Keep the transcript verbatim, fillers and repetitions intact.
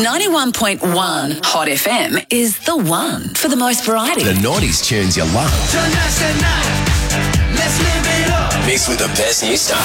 ninety-one point one Hot F M is the one for the most variety. The nineties tunes you love. Tonight's the night. Let's live it up. Mixed with the best new stuff.